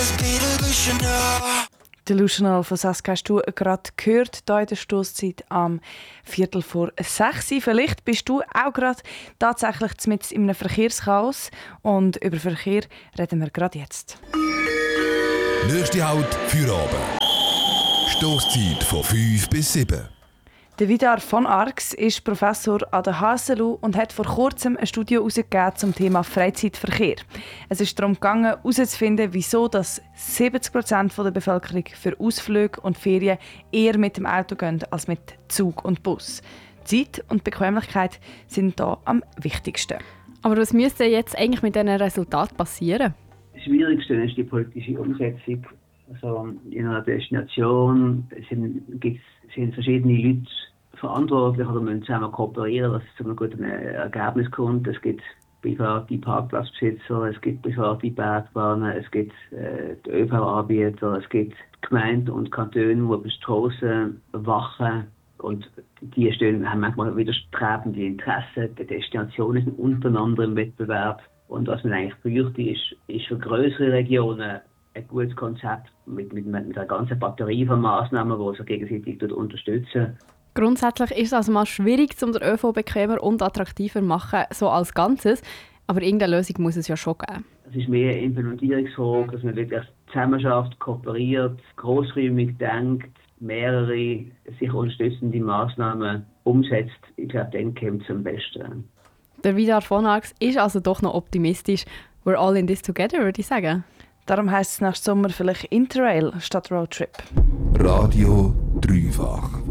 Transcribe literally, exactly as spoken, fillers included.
Delusional von Saskia hast du gerade gehört, hier in der Stosszeit am Viertel vor sechs. Vielleicht bist du auch gerade tatsächlich mitten in einem Verkehrschaos und über Verkehr reden wir gerade jetzt. Nächste Halt für Abend. Stosszeit von fünf bis sieben. Der Vidar von Arx ist Professor an der H S L U und hat vor kurzem eine Studie herausgegeben zum Thema Freizeitverkehr. Es ist darum gegangen, herauszufinden, wieso dass siebzig Prozent der Bevölkerung für Ausflüge und Ferien eher mit dem Auto gehen als mit Zug und Bus. Zeit und Bequemlichkeit sind da am wichtigsten. Aber was müsste jetzt eigentlich mit diesen Resultaten passieren? Das Schwierigste ist die politische Umsetzung. Also in einer Destination sind, gibt's, sind verschiedene Leute verantwortlich oder müssen zusammen kooperieren, dass es zu einem guten Ergebnis kommt. Es gibt private Parkplatzbesitzer, es gibt private Bergbahnen, es gibt äh, die ÖV-Anbieter, es gibt Gemeinden und Kantone, die über die Strassen wachen. Und die stehen, haben manchmal widerstrebende Interessen. Die Destinationen sind untereinander im Wettbewerb. Und was man eigentlich bräuchte, ist, ist für größere Regionen ein gutes Konzept mit, mit, mit einer ganzen Batterie von Massnahmen, die sich gegenseitig unterstützen. Grundsätzlich ist es also mal schwierig, um den ÖV bequemer und attraktiver zu machen, so als Ganzes. Aber irgendeine Lösung muss es ja schon geben. Es ist mehr eine Implementierungsfrage, dass man wirklich zusammen schafft, kooperiert, grossräumig denkt, mehrere sich unterstützende Massnahmen umsetzt. Ich glaube, dann kommt es am besten. Der Vidar von Arx ist also doch noch optimistisch. We're all in this together, würde ich sagen. Darum heisst es nächsten Sommer vielleicht Interrail statt Roadtrip. Radio Dreifach.